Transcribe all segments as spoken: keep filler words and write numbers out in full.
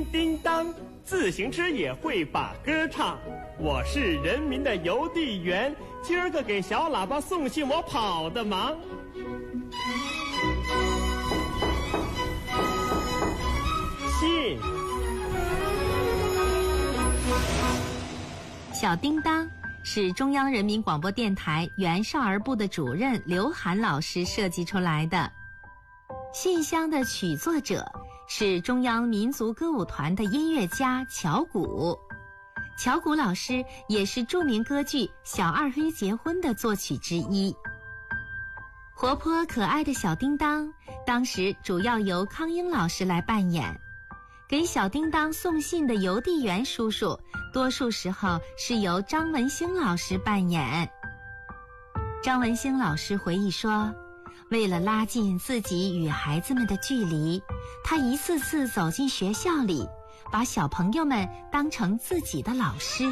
叮当，自行车也会把歌唱。我是人民的邮递员，今儿个给小喇叭送信，我跑的忙。信。 小叮当是中央人民广播电台原少儿部的主任刘涵老师设计出来的。信箱的曲作者是中央民族歌舞团的音乐家乔谷，乔谷老师也是著名歌剧《小二黑结婚》的作曲之一。活泼可爱的小叮当，当时主要由康英老师来扮演。给小叮当送信的邮递员叔叔，多数时候是由张文兴老师扮演。张文兴老师回忆说，为了拉近自己与孩子们的距离，他一次次走进学校里，把小朋友们当成自己的老师。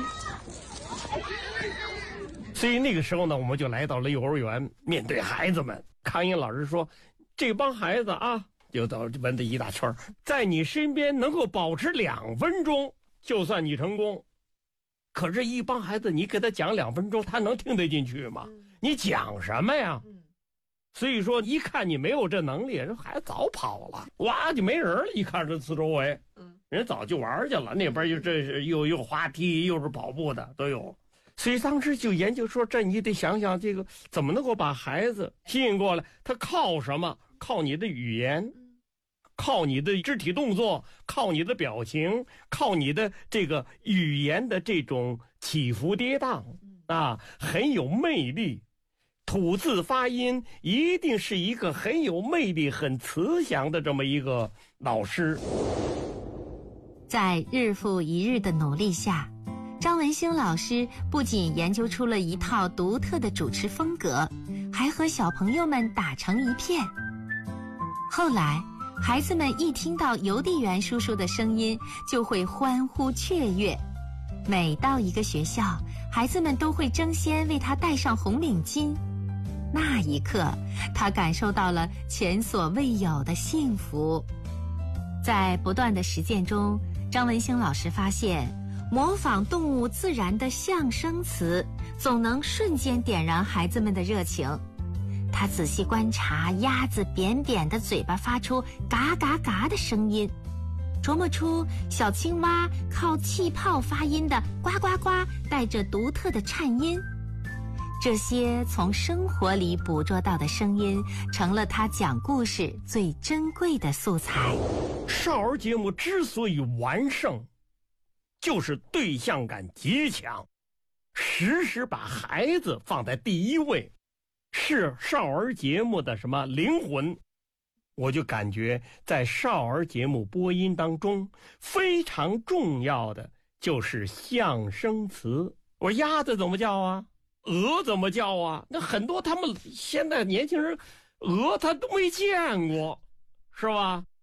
所以那个时候呢，我们就来到了幼儿园，面对孩子们，康英老师说，这帮孩子啊，就到围着一大圈，在你身边能够保持两分钟，就算你成功。可是一帮孩子，你给他讲两分钟，他能听得进去吗？你讲什么呀？所以说一看你没有这能力，人孩子早跑了，哇就没人了，一看这四周围人早就玩去了，那边就这是又又滑梯又是跑步的都有。所以当时就研究说，这你得想想这个怎么能够把孩子吸引过来，他靠什么？靠你的语言，靠你的肢体动作，靠你的表情，靠你的这个语言的这种起伏跌宕啊，很有魅力。吐字发音一定是一个很有魅力很慈祥的这么一个老师。 在日复一日的努力下，张文兴老师不仅研究出了一套独特的主持风格，还和小朋友们打成一片。后来孩子们一听到邮递员叔叔的声音就会欢呼雀跃，每到一个学校，孩子们都会争先为他戴上红领巾。那一刻，他感受到了前所未有的幸福。在不断的实践中，张文兴老师发现，模仿动物自然的象声词总能瞬间点燃孩子们的热情。他仔细观察鸭子扁扁的嘴巴发出嘎嘎嘎的声音，琢磨出小青蛙靠气泡发音的呱呱呱带着独特的颤音。这些从生活里捕捉到的声音，成了他讲故事最珍贵的素材。 少儿节目之所以完胜，就是对象感极强，时时把孩子放在第一位，是少儿节目的什么灵魂。我就感觉在少儿节目播音当中，非常重要的就是象声词。我说鸭子怎么叫啊？鹅怎么叫啊？那很多他们现在年轻人鹅他都没见过，是吧？